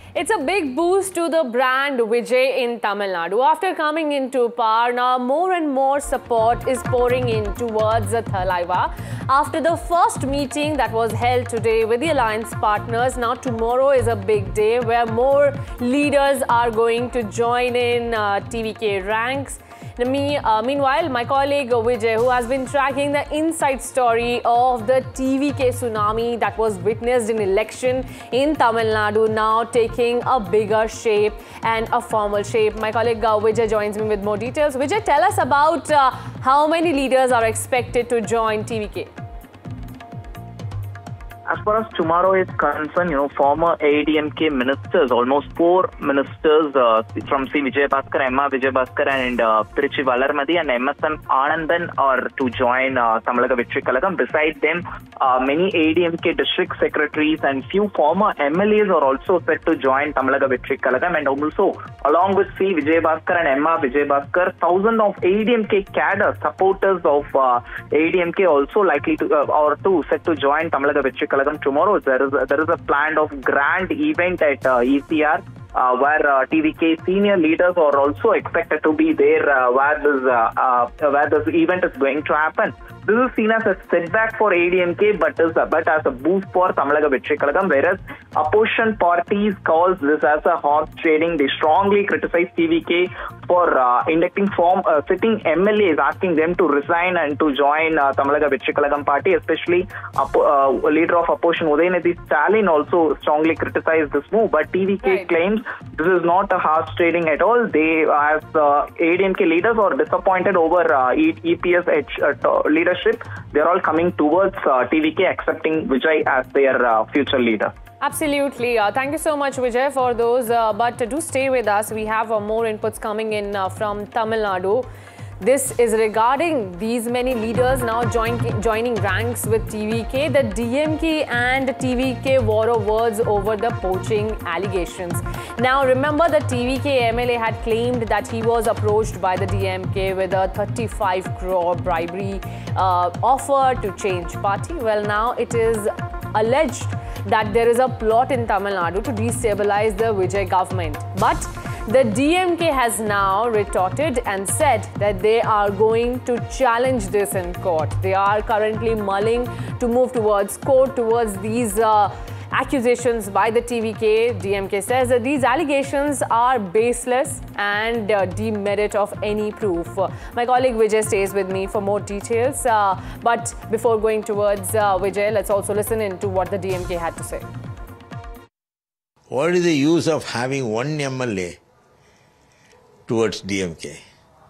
It's a big boost to the brand Vijay in Tamil Nadu. After coming into power, now more and more support is pouring in towards Thalaiva. After the first meeting that was held today with the alliance partners, now tomorrow is a big day where more leaders are going to join in TVK ranks. Meanwhile, my colleague Vijay, who has been tracking the inside story of the TVK tsunami that was witnessed in election in Tamil Nadu, now taking a bigger shape and a formal shape. My colleague Vijay joins me with more details. Vijay, tell us about how many leaders are expected to join TVK. As far as tomorrow is concerned, former ADMK ministers, almost 4 ministers from C. Vijay Bhaskar, Emma Vijay Bhaskar and Tiruchi Valarmadi and MSN Anandan are to join Tamalaga Vettri Kalagam. Beside them, many ADMK district secretaries and few former MLAs are also set to join Tamalaga Vettri Kalagam. And also, along with C. Vijay Bhaskar and Emma Vijay Bhaskar, thousands of ADMK cadre supporters of ADMK also likely to or to set to join Tamalaga Vettri Kalagam tomorrow. There is a planned of grand event at ECR where TVK senior leaders are also expected to be there where this event is going to happen. This is seen as a setback for ADMK but as a boost for Tamalaga Vettri Kalagam, whereas opposition parties calls this as a horse trading. They strongly criticize TVK for inducting sitting MLAs, asking them to resign and to join Tamalaga Vettri Kalagam party, especially leader of opposition Udayanidhi Stalin also strongly criticized this move. But TVK claims this is not a horse trading at all. They, as ADMK leaders, are disappointed over EPS leadership. They are all coming towards TVK, accepting Vijay as their future leader. Absolutely. Thank you so much, Vijay, for those. But do stay with us. We have more inputs coming in from Tamil Nadu. This is regarding these many leaders now joining ranks with TVK. The DMK and TVK war of words over the poaching allegations. Now, remember the TVK MLA had claimed that he was approached by the DMK with a 35 crore bribery offer to change party. Well, now it is alleged that there is a plot in Tamil Nadu to destabilize the Vijay government. But the DMK has now retorted and said that they are going to challenge this in court. They are currently mulling to move towards court towards these accusations by the TVK. DMK says that these allegations are baseless and demerit of any proof. My colleague Vijay stays with me for more details. But before going towards Vijay, let's also listen in to what the DMK had to say. What is the use of having one MLA towards DMK?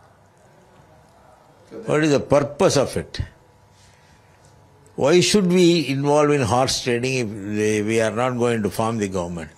What is the purpose of it? Why should we involve in horse trading if we are not going to form the government?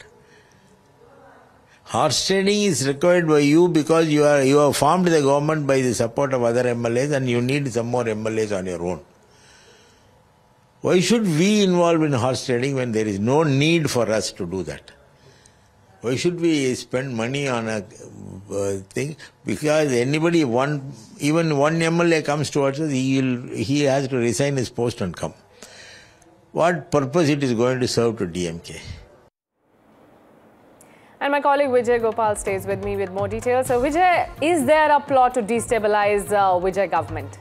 Horse trading is required by you because you have formed the government by the support of other MLAs and you need some more MLAs on your own. Why should we involve in horse trading when there is no need for us to do that? Why should we spend money on a thing? Because even one MLA comes towards us, he has to resign his post and come. What purpose it is going to serve to DMK? And my colleague Vijay Gopal stays with me with more details. So Vijay, is there a plot to destabilize Vijay government?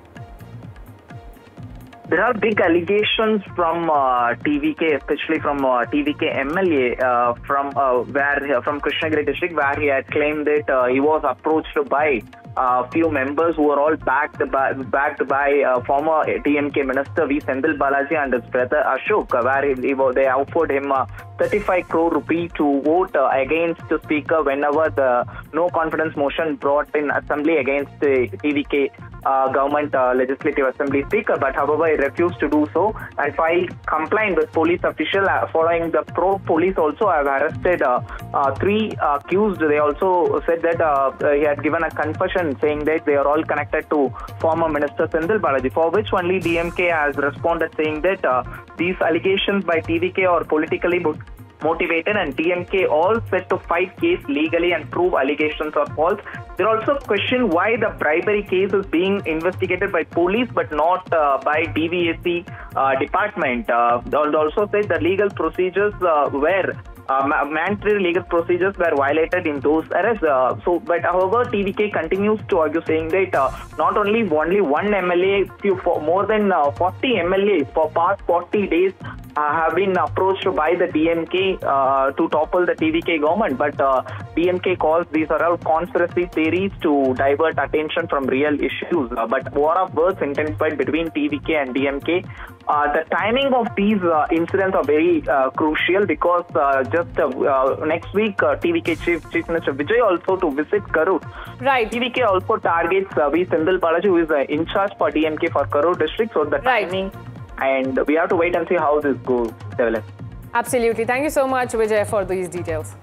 There are big allegations from TVK, especially from TVK MLA from Krishnagiri district, where he had claimed that he was approached by few members who were all backed by former DMK minister V. Sendil Balaji and his brother Ashok, where they offered him 35 crore rupee to vote against the speaker whenever the no confidence motion brought in assembly against the TVK government legislative assembly speaker. But however, he refused to do so and filed complaint with police official. Following the police also have arrested 3 accused. They also said that he had given a confession saying that they are all connected to former minister Sendil Balaji, for which only DMK has responded saying that these allegations by TVK are politically motivated and DMK all set to fight case legally and prove allegations are false. They also question why the bribery case is being investigated by police but not by DVAC department. They also said the legal procedures where mandatory legal procedures were violated in those arrests. But however, TVK continues to argue, saying that not only one MLA, for more than 40 MLAs for past 40 days have been approached by the DMK to topple the TVK government, but DMK calls these are all conspiracy theories to divert attention from real issues. But war of words intensified between TVK and DMK. The timing of these incidents are very crucial because just next week TVK Chief Minister Vijay also to visit Karur. Right. TVK also targets V. Sendil Balaji, who is in charge for DMK for Karur district. So the timing, and we have to wait and see how this goes develop. Absolutely. Thank you so much, Vijay, for these details.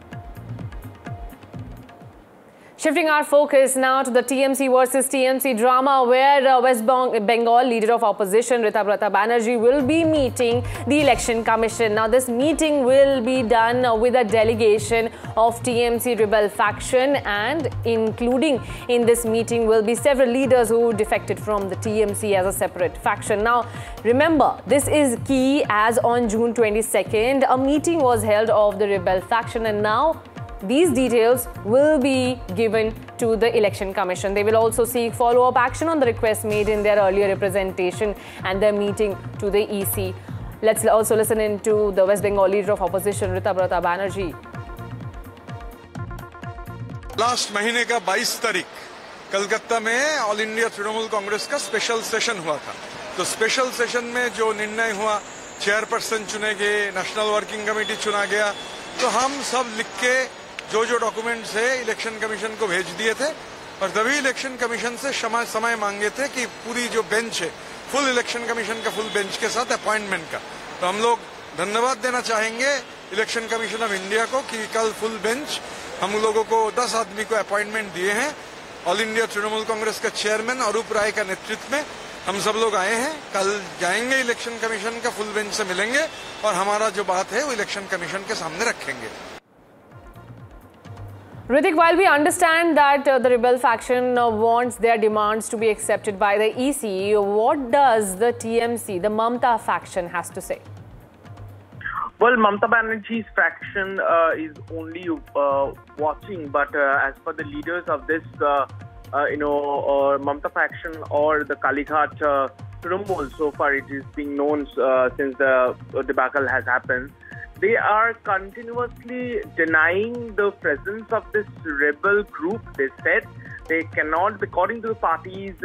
Shifting our focus now to the TMC versus TMC drama, where West Bengal leader of opposition Ritabhrata Banerjee will be meeting the Election Commission. Now, this meeting will be done with a delegation of TMC rebel faction, and including in this meeting will be several leaders who defected from the TMC as a separate faction. Now, remember, this is key as on June 22nd, a meeting was held of the rebel faction, and now these details will be given to the Election Commission. They will also seek follow-up action on the request made in their earlier representation and their meeting to the EC. Let's also listen into the West Bengal leader of opposition Ritabhrata Banerjee. Last महीने का 22 तारीख कलकत्ता में all India Trinamool Congress का special session हुआ था। तो special session में जो निर्णय हुआ, चेयरपर्सन चुने गए, नेशनल वर्किंग कमेटी चुना गया, तो हम सब लिख के जो डॉक्यूमेंट्स है इलेक्शन कमीशन को भेज दिए थे और तभी इलेक्शन कमीशन से समय मांगे थे कि पूरी जो बेंच है, फुल इलेक्शन कमीशन का फुल बेंच के साथ अपॉइंटमेंट का। तो हम लोग धन्यवाद देना चाहेंगे इलेक्शन कमीशन ऑफ इंडिया को कि कल फुल बेंच हम लोगों को 10 आदमी को अपॉइंटमेंट दिए हैं। ऑल इंडिया तृणमूल कांग्रेस का चेयरमैन अरूप राय का नेतृत्व में हम सब लोग आए हैं। कल जाएंगे इलेक्शन कमीशन का फुल बेंच से मिलेंगे और हमारा जो बात है वो इलेक्शन कमीशन के सामने रखेंगे। Ritik, while we understand that the rebel faction wants their demands to be accepted by the EC, what does the TMC, the Mamta faction, has to say? Well, Mamata Banerjee's faction is only watching, but as per the leaders of this, Mamata faction or the Kalighat Trinamool, so far it is being known since the debacle has happened, they are continuously denying the presence of this rebel group. They said they cannot, according to the party's,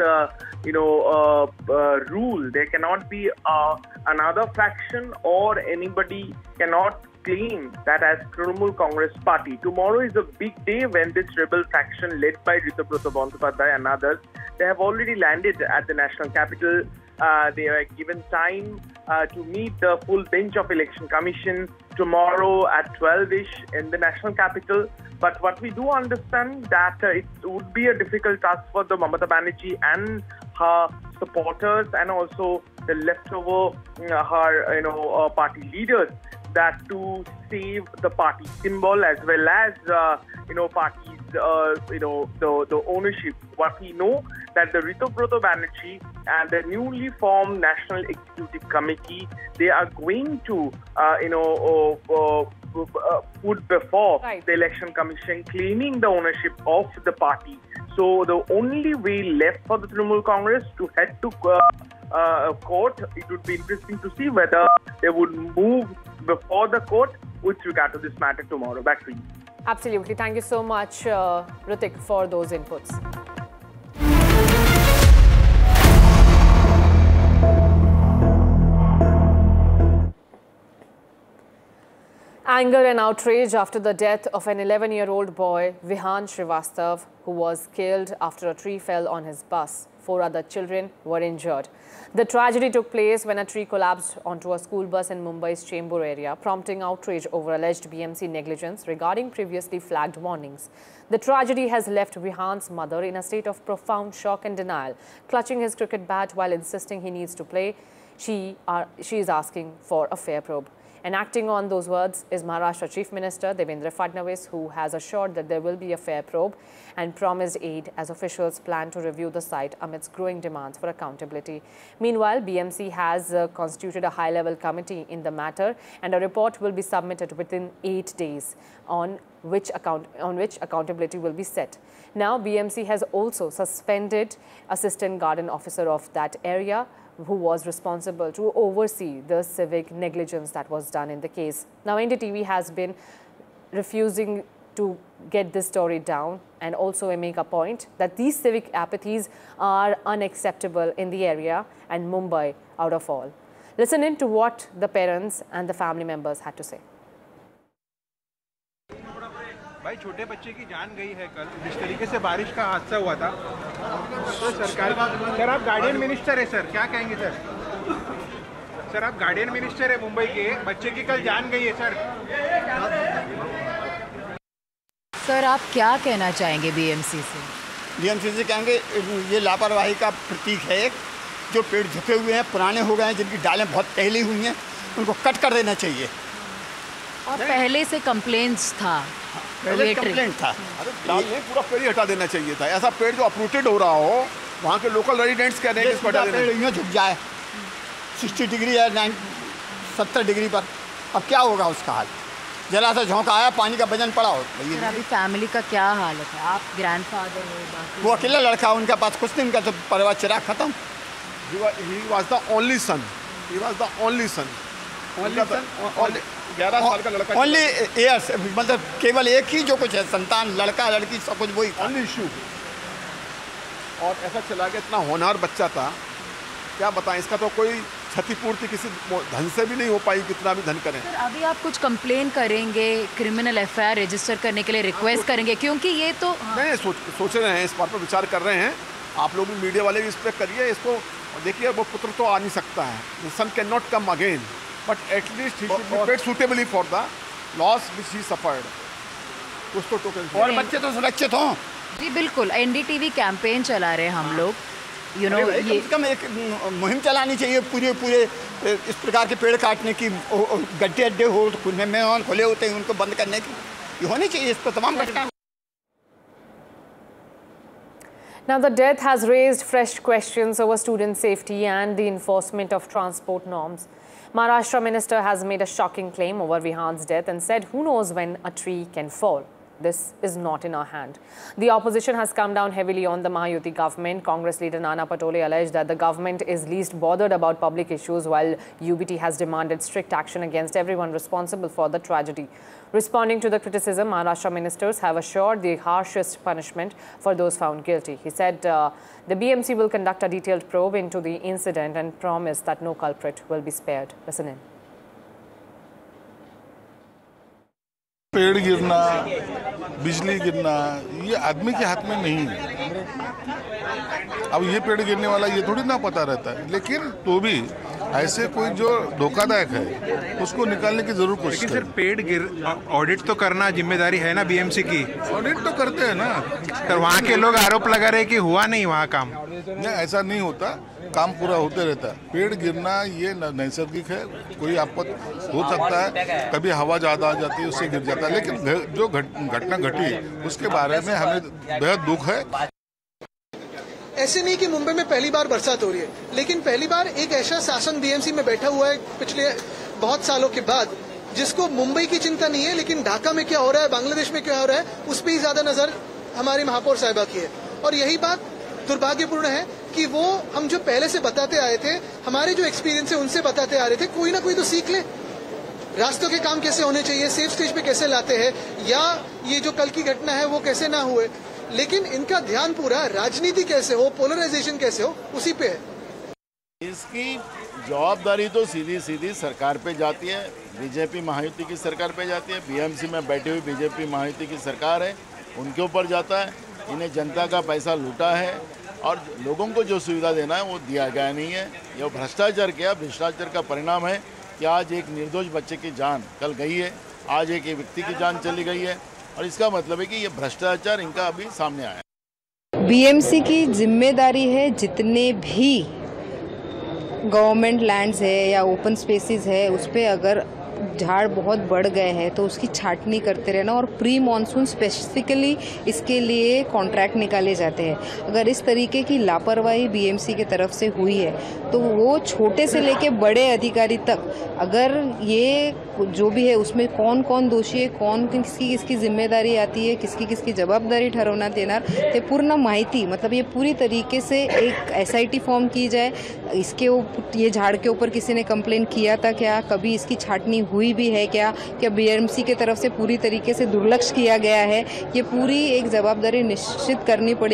rule, there cannot be another faction or anybody cannot claim that as Trinamool Congress party. Tomorrow is a big day when this rebel faction led by Ritabhrata Bandyopadhyay and others, they have already landed at the national capital. They are given time to meet the full bench of Election Commission tomorrow at 12-ish in the national capital. But what we do understand that it would be a difficult task for the Mamata Banerjee and her supporters and also the leftover her party leaders that to save the party symbol as well as parties the ownership. What we know that the Ritabhrata Banerjee and the newly formed National Executive Committee, they are going to put before the Election Commission claiming the ownership of the party. So the only way left for the Trinamool Congress to head to court. It would be interesting to see whether they would move before the court with regard to this matter tomorrow. Back to you. Absolutely. Thank you so much, Ritik, for those inputs. Anger and outrage after the death of an 11-year-old boy, Vihan Srivastav, who was killed after a tree fell on his bus. 4 other children were injured. The tragedy took place when a tree collapsed onto a school bus in Mumbai's Chembur area, prompting outrage over alleged BMC negligence regarding previously flagged warnings. The tragedy has left Vihan's mother in a state of profound shock and denial. Clutching his cricket bat while insisting he needs to play, she is asking for a fair probe. And acting on those words is Maharashtra Chief Minister Devendra Fadnavis, who has assured that there will be a fair probe and promised aid as officials plan to review the site amidst growing demands for accountability. Meanwhile, BMC has constituted a high-level committee in the matter, and a report will be submitted within 8 days on which accountability will be set. Now, BMC has also suspended Assistant Garden Officer of that area, who was responsible to oversee the civic negligence that was done in the case. Now, NDTV has been refusing to get this story down and also make a point that these civic apathies are unacceptable in the area and Mumbai out of all. Listen in to what the parents and the family members had to say. भाई छोटे बच्चे की जान गई है कल जिस तरीके से बारिश का हादसा हुआ था तो सरकार सर आप गार्डियन मिनिस्टर है सर क्या कहेंगे सर आप गार्डियन मिनिस्टर है मुंबई के बच्चे की कल जान गई है सर आप क्या कहना चाहेंगे बीएमसी से कहेंगे ये लापरवाही का प्रतीक है एक जो पेड़ झुके हुए हैं पुराने हो गए हैं जिनकी डालें बहुत पहली हुई हैं उनको कट कर देना चाहिए और पहले से कंप्लेंट्स था कंप्लेंट था ये पूरा पेड़ ही हटा देना चाहिए था ऐसा पेड़ जो अपरूटेड हो रहा हो वहाँ के लोकल रेजिडेंट्स कह रहे हैं इसको हटा देना झुक जाए 60 डिग्री या 70 डिग्री पर अब क्या होगा उसका हाल जरा सा झोंका आया पानी का वजन पड़ा हो सर अभी फैमिली का क्या हालत है आप ग्रैंडफादर हो वो अकेला लड़का उनका पास कुछ नहीं उनका तो परिवार चिराग खत्म He was the only son. He was the only son. 11 साल का लड़का ओनली एयर्स मतलब केवल एक ही जो कुछ है संतान लड़का लड़की सब कुछ वही ओनली इशू और ऐसा चला गया इतना होनहार बच्चा था क्या बताएं इसका तो कोई क्षतिपूर्ति किसी धन से भी नहीं हो पाई कितना भी धन करें सर अभी आप कुछ कंप्लेन करेंगे क्रिमिनल एफआईआर रजिस्टर करने के लिए रिक्वेस्ट करेंगे क्योंकि ये तो नहीं सोच रहे हैं इस बात पर विचार कर रहे हैं आप लोग भी मीडिया वाले भी इस पर करिए इसको देखिए वो पुत्र तो आ नहीं सकता है सन can not come again but at least he should be paid suitably for the loss which he suffered. कुछ तो टोकन और बच्चे तो सुरक्षित हों जी बिल्कुल एनडीटीवी कैंपेन चला रहे हैं हम लोग यू नो ये कम एक मुहिम चलानी चाहिए पूरे इस प्रकार के पेड़ काटने की गड्ढे अड्डे हो में खुले होते हैं उनको बंद करने की ये होनी चाहिए इस पर तमाम घटना Now, the death has raised fresh questions over student safety and the enforcement of transport norms. Maharashtra minister has made a shocking claim over Vihan's death and said, who knows when a tree can fall. This is not in our hand. The opposition has come down heavily on the Mahayuti government. Congress leader Nana Patole alleged that the government is least bothered about public issues, while UBT has demanded strict action against everyone responsible for the tragedy. Responding to the criticism, Maharashtra ministers have assured the harshest punishment for those found guilty. He said the BMC will conduct a detailed probe into the incident and promised that no culprit will be spared. Listen in. पेड़ गिरना बिजली गिरना ये आदमी के हाथ में नहीं है अब ये पेड़ गिरने वाला ये थोड़ी ना पता रहता है लेकिन तो भी ऐसे कोई जो धोखादायक है उसको निकालने की जरूर कोशिश लेकिन सर पेड़ गिर ऑडिट तो करना जिम्मेदारी है ना बीएमसी की ऑडिट तो करते हैं ना सर वहाँ के लोग आरोप लगा रहे कि हुआ नहीं वहाँ काम नहीं ऐसा नहीं होता काम पूरा होते रहता है पेड़ गिरना ये नैसर्गिक है कोई आपको हो सकता है कभी हवा ज़्यादा आ जाती है उससे गिर जाता है लेकिन जो घटना घटी उसके बारे में हमें बेहद दुख है ऐसे नहीं कि मुंबई में पहली बार बरसात हो रही है लेकिन पहली बार एक ऐसा शासन बीएमसी में बैठा हुआ है पिछले बहुत सालों के बाद जिसको मुंबई की चिंता नहीं है लेकिन ढाका में क्या हो रहा है बांग्लादेश में क्या हो रहा है उस पर ही ज्यादा नजर हमारी महापौर साहिबा की है और यही बात दुर्भाग्यपूर्ण है कि वो हम जो पहले से बताते आए थे हमारे जो एक्सपीरियंस है उनसे बताते आ रहे थे कोई ना कोई तो सीख ले रास्तों के काम कैसे होने चाहिए सेफ स्टेज पे कैसे लाते हैं या ये जो कल की घटना है वो कैसे ना हुए लेकिन इनका ध्यान पूरा राजनीति कैसे हो पोलराइजेशन कैसे हो उसी पे है इसकी जवाबदारी तो सीधी सीधी सरकार पे जाती है बीजेपी महायुति की सरकार पे जाती है बीएमसी में बैठी हुई बीजेपी महायुति की सरकार है उनके ऊपर जाता है इन्हें जनता का पैसा लूटा है और लोगों को जो सुविधा देना है वो दिया गया नहीं है यह भ्रष्टाचार किया भ्रष्टाचार का परिणाम है कि आज एक निर्दोष बच्चे की जान कल गई है आज एक व्यक्ति की जान चली गई है और इसका मतलब है कि ये भ्रष्टाचार इनका अभी सामने आया है बीएमसी की जिम्मेदारी है जितने भी गवर्नमेंट लैंड्स है या ओपन स्पेसेस है उस पर अगर झाड़ बहुत बढ़ गए हैं तो उसकी छाटनी करते रहना और प्री मॉनसून स्पेसिफिकली इसके लिए कॉन्ट्रैक्ट निकाले जाते हैं। अगर इस तरीके की लापरवाही बीएमसी की तरफ से हुई है तो वो छोटे से लेके बड़े अधिकारी तक, अगर ये जो भी है उसमें कौन कौन दोषी है, कौन किसकी किसकी जिम्मेदारी आती है, किसकी किसकी जवाबदारी ठरवण्यात येणार ते पूर्ण माहिती, मतलब ये पूरी तरीके से एक एसआईटी फॉर्म की जाए। इसके ये झाड़ के ऊपर किसी ने कंप्लेंट किया था क्या, कभी इसकी छाटनी हुई भी है क्या बीएमसी की तरफ से पूरी तरीके से दुर्लक्ष्य किया गया है, ये पूरी एक जवाबदारी निश्चित करनी पड़ेगी।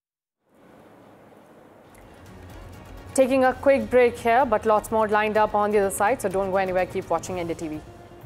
Taking a quick break here, but lots more lined up on the other side, so don't go anywhere, keep watching NDTV.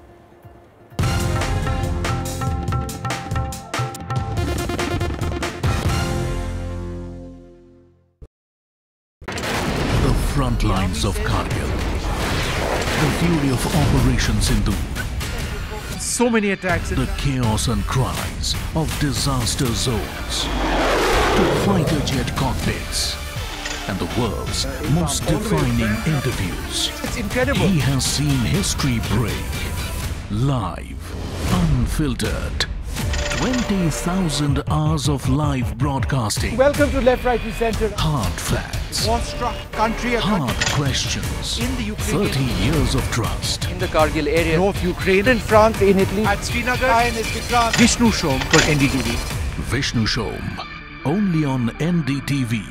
The front lines of Kargil, the fury of Operation Sindhu, so many attacks, the chaos and cries of disaster zones, to fighter jet cockpits, and the world's most defining interviews. It's incredible. He has seen history break. Live, unfiltered. 20,000 hours of live broadcasting. Welcome to Left, Right and Center. Hard facts. War-struck country. Hard questions. In the Ukraine. 30 years of trust. In the Kargil area. North Ukraine. In France, in Italy. At Srinagar. INS Vikrant. Vishnu Shom for NDTV. Vishnu Shom. Only on NDTV.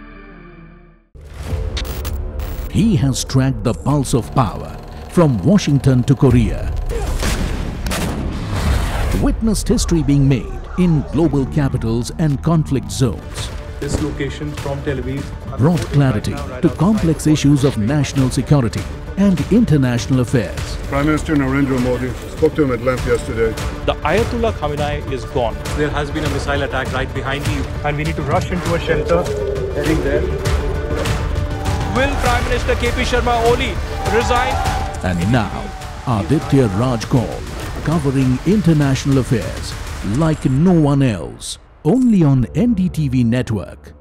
He has tracked the pulse of power from Washington to Korea. Witnessed history being made in global capitals and conflict zones. This location from Tel Aviv Brought clarity to complex issues of national security and international affairs. Prime Minister Narendra Modi spoke to him at length yesterday. The Ayatollah Khamenei is gone. There has been a missile attack right behind you, and we need to rush into a shelter. Heading there. Will Prime Minister KP Sharma Oli resign? And now, Aditya Raj Kaul, covering international affairs like no one else. Only on NDTV Network.